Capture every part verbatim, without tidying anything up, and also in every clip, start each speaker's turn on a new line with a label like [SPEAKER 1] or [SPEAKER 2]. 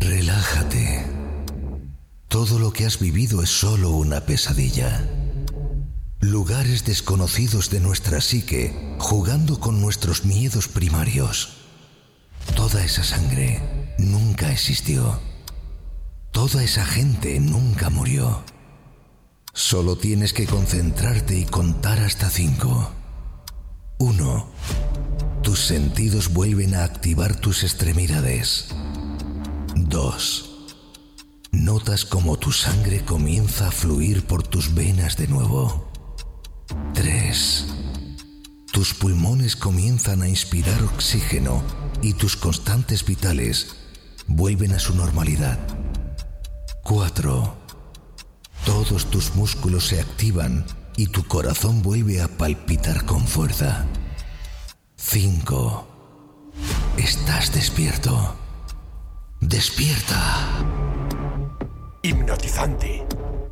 [SPEAKER 1] Relájate. Todo lo que has vivido es solo una pesadilla. Lugares desconocidos de nuestra psique, jugando con nuestros miedos primarios. Toda esa sangre nunca existió. Toda esa gente nunca murió. Solo tienes que concentrarte y contar hasta cinco. Uno. Tus sentidos vuelven a activar tus extremidades. Dos. Notas como tu sangre comienza a fluir por tus venas de nuevo. Tres. Tus pulmones comienzan a inspirar oxígeno y tus constantes vitales vuelven a su normalidad. Cuatro. Todos tus músculos se activan y tu corazón vuelve a palpitar con fuerza. Cinco. Estás despierto. ¡Despierta!
[SPEAKER 2] Hipnotizante.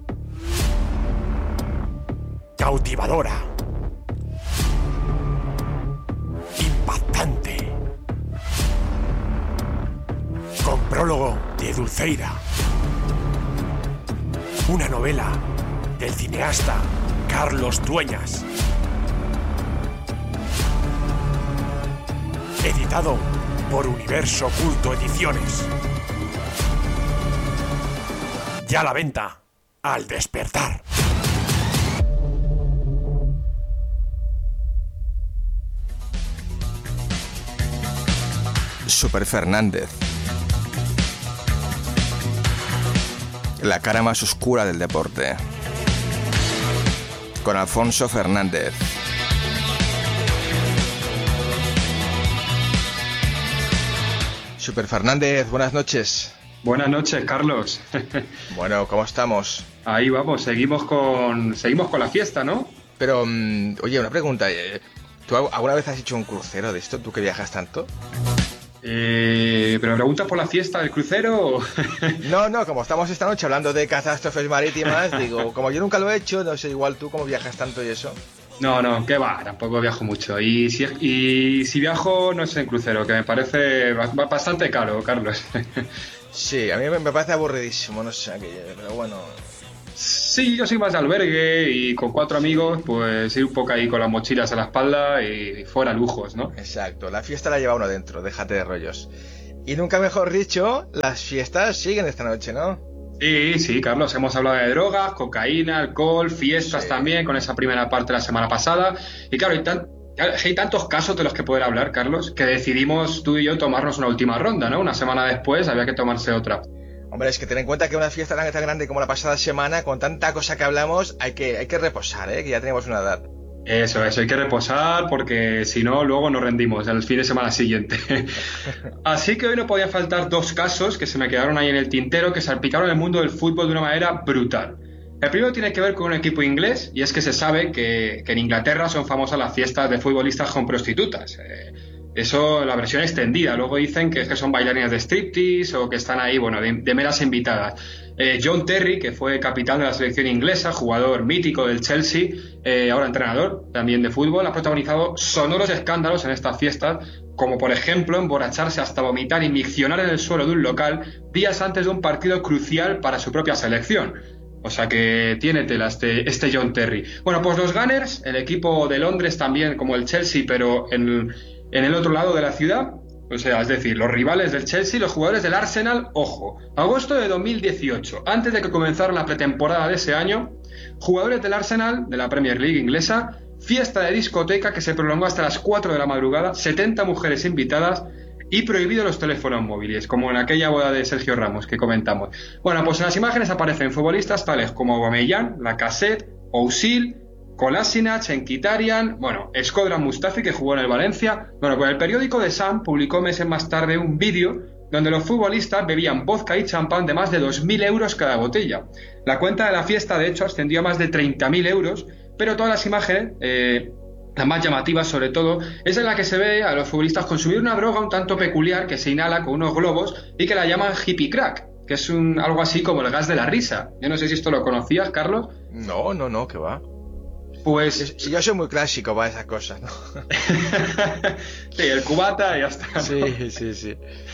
[SPEAKER 2] Cautivadora. Impactante. Con prólogo de Dulceira. Una novela del cineasta Carlos Dueñas. Editado por Universo Oculto Ediciones. Ya a la venta, al despertar.
[SPEAKER 3] Super Fernández. La cara más oscura del deporte. Con Alfonso Fernández. Super Fernández, buenas noches.
[SPEAKER 4] Buenas noches, Carlos.
[SPEAKER 3] Bueno, ¿cómo estamos?
[SPEAKER 4] Ahí vamos, seguimos con seguimos con la fiesta, ¿no?
[SPEAKER 3] Pero, um, oye, una pregunta. ¿Tú alguna vez has hecho un crucero de esto? ¿Tú que viajas tanto?
[SPEAKER 4] Eh, ¿Pero me preguntas por la fiesta del crucero?
[SPEAKER 3] No, no, como estamos esta noche hablando de catástrofes marítimas, digo, como yo nunca lo he hecho, no sé, igual tú cómo viajas tanto y eso.
[SPEAKER 4] No, no, qué va, tampoco viajo mucho. Y si, y si viajo, no es en crucero, que me parece bastante caro, Carlos.
[SPEAKER 3] Sí, a mí me parece aburridísimo, no sé, pero bueno.
[SPEAKER 4] Sí, yo soy más de albergue y con cuatro amigos, pues ir un poco ahí con las mochilas a la espalda y fuera lujos, ¿no?
[SPEAKER 3] Exacto, la fiesta la lleva uno dentro, déjate de rollos. Y nunca mejor dicho, las fiestas siguen esta noche, ¿no?
[SPEAKER 4] Sí, sí, Carlos, hemos hablado de drogas, cocaína, alcohol, fiestas sí. También, con esa primera parte de la semana pasada. Y claro, hay, tan, hay tantos casos de los que poder hablar, Carlos, que decidimos tú y yo tomarnos una última ronda, ¿no? Una semana después había que tomarse otra.
[SPEAKER 3] Hombre, es que ten en cuenta que una fiesta tan, tan grande como la pasada semana, con tanta cosa que hablamos, hay que, hay que reposar, ¿eh? Que ya tenemos una edad.
[SPEAKER 4] Eso, eso, hay que reposar porque si no, luego nos rendimos el fin de semana siguiente. Así que hoy no podía faltar dos casos que se me quedaron ahí en el tintero que salpicaron el mundo del fútbol de una manera brutal. El primero tiene que ver con un equipo inglés y es que se sabe que, que en Inglaterra son famosas las fiestas de futbolistas con prostitutas. Eh, Eso, la versión extendida. Luego dicen que es que son bailarinas de striptease o que están ahí, bueno, de, de meras invitadas. Eh, John Terry, que fue capitán de la selección inglesa, jugador mítico del Chelsea, eh, ahora entrenador también de fútbol, ha protagonizado sonoros escándalos en estas fiestas, como por ejemplo emborracharse hasta vomitar y miccionar en el suelo de un local días antes de un partido crucial para su propia selección. O sea que tiene tela este, este John Terry. Bueno, pues los Gunners, el equipo de Londres también, como el Chelsea, pero en... En el otro lado de la ciudad, o sea, es decir, los rivales del Chelsea, los jugadores del Arsenal, ojo, agosto de dos mil dieciocho, antes de que comenzara la pretemporada de ese año, jugadores del Arsenal, de la Premier League inglesa, fiesta de discoteca que se prolongó hasta las cuatro de la madrugada, setenta mujeres invitadas y prohibido los teléfonos móviles, como en aquella boda de Sergio Ramos que comentamos. Bueno, pues en las imágenes aparecen futbolistas tales como Aubameyang, Lacazette, Ozil, Kolasinac, Mkhitaryan, bueno, Shkodran Mustafi, que jugó en el Valencia. Bueno, pues el periódico The Sun publicó meses más tarde un vídeo donde los futbolistas bebían vodka y champán de más de dos mil euros cada botella. La cuenta de la fiesta, de hecho, ascendió a más de treinta mil euros, pero todas las imágenes, eh, las más llamativas sobre todo, es en la que se ve a los futbolistas consumir una droga un tanto peculiar que se inhala con unos globos y que la llaman hippie crack, que es un, algo así como el gas de la risa. Yo no sé si esto lo conocías, Carlos.
[SPEAKER 3] No, no, no, que va.
[SPEAKER 4] Pues
[SPEAKER 3] yo, yo soy muy clásico para esas cosas, ¿no?
[SPEAKER 4] Sí, el cubata y ya está, ¿no?
[SPEAKER 3] Sí, sí, sí.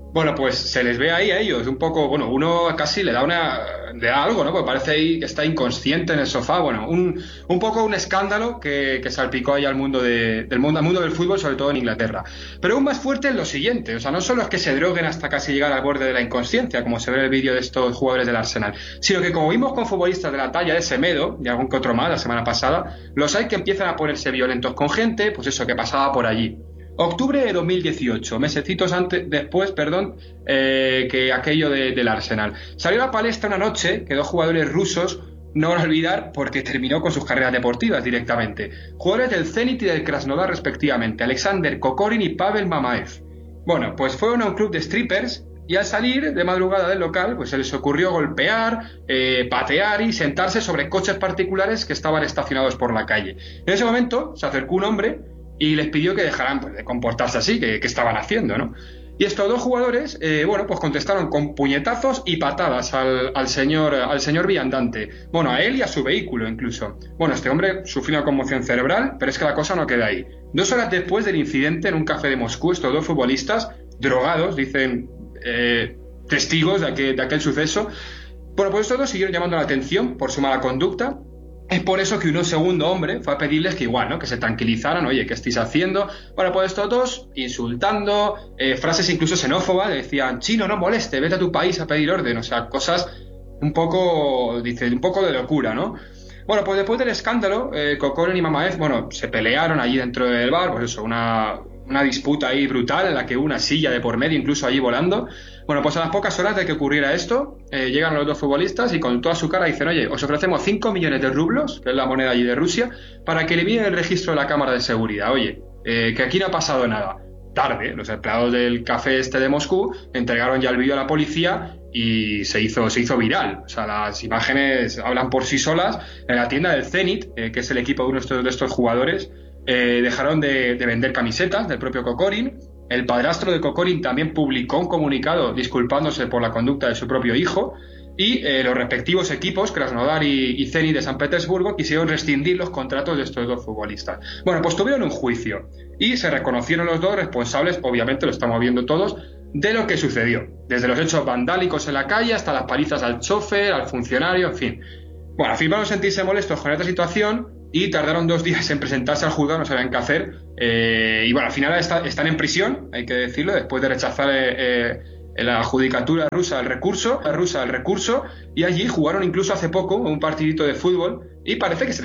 [SPEAKER 4] Bueno, pues se les ve ahí a ellos, un poco, bueno, uno casi le da una, le da algo, ¿no? Porque parece ahí que está inconsciente en el sofá, bueno, un, un poco un escándalo que, que salpicó ahí al mundo, de, del mundo, al mundo del fútbol, sobre todo en Inglaterra. Pero aún más fuerte es lo siguiente, o sea, no solo es que se droguen hasta casi llegar al borde de la inconsciencia, como se ve en el vídeo de estos jugadores del Arsenal, sino que como vimos con futbolistas de la talla de Semedo, y algún que otro más la semana pasada, los hay que empiezan a ponerse violentos con gente, pues eso, que pasaba por allí. Octubre de dos mil dieciocho, mesecitos antes, después, perdón, eh, que aquello de, del Arsenal. Salió a la palestra una noche que dos jugadores rusos, no van a olvidar porque terminó con sus carreras deportivas directamente. Jugadores del Zenit y del Krasnodar respectivamente, Alexander Kokorin y Pavel Mamaev. Bueno, pues fueron a un club de strippers y al salir de madrugada del local, pues se les ocurrió golpear, eh, patear y sentarse sobre coches particulares que estaban estacionados por la calle. En ese momento se acercó un hombre y les pidió que dejaran pues, de comportarse así, que, que estaban haciendo, ¿no? Y estos dos jugadores, eh, bueno, pues contestaron con puñetazos y patadas al, al señor al señor viandante. Bueno, a él y a su vehículo incluso. Bueno, este hombre sufrió una conmoción cerebral, pero es que la cosa no queda ahí. Dos horas después del incidente en un café de Moscú, estos dos futbolistas, drogados, dicen eh, testigos de aquel, de aquel suceso, bueno, pues estos dos siguieron llamando la atención por su mala conducta. Es por eso que un segundo hombre fue a pedirles que igual, ¿no? Que se tranquilizaran, oye, ¿qué estáis haciendo? Bueno, pues estos dos insultando, eh, frases incluso xenófobas, decían, chino, no moleste, vete a tu país a pedir orden, o sea, cosas un poco, dice, un poco de locura, ¿no? Bueno, pues después del escándalo, eh, Kokorin y Mamaev, bueno, se pelearon allí dentro del bar, pues eso, una, una disputa ahí brutal en la que hubo una silla de por medio, incluso allí volando. Bueno, pues a las pocas horas de que ocurriera esto, eh, llegan los dos futbolistas y con toda su cara dicen, oye, os ofrecemos cinco millones de rublos, que es la moneda allí de Rusia, para que eliminen el registro de la cámara de seguridad. Oye, eh, que aquí no ha pasado nada. Tarde, los empleados del café este de Moscú entregaron ya el vídeo a la policía y se hizo, se hizo viral. O sea, las imágenes hablan por sí solas. En la tienda del Zenit, eh, que es el equipo de uno de estos, de estos jugadores, eh, dejaron de, de vender camisetas del propio Kokorin. El padrastro de Kokorin también publicó un comunicado disculpándose por la conducta de su propio hijo y eh, los respectivos equipos, Krasnodar y, y Zenit de San Petersburgo, quisieron rescindir los contratos de estos dos futbolistas. Bueno, pues tuvieron un juicio y se reconocieron los dos responsables, obviamente lo estamos viendo todos, de lo que sucedió. Desde los hechos vandálicos en la calle hasta las palizas al chofer, al funcionario, en fin. Bueno, afirmaron sentirse molestos con esta situación y tardaron dos días en presentarse al juzgado, no sabían qué hacer. Eh, y bueno, al final está, están en prisión, hay que decirlo, después de rechazar eh, eh, la judicatura rusa el recurso, la rusa el recurso, y allí jugaron incluso hace poco un partidito de fútbol y parece que se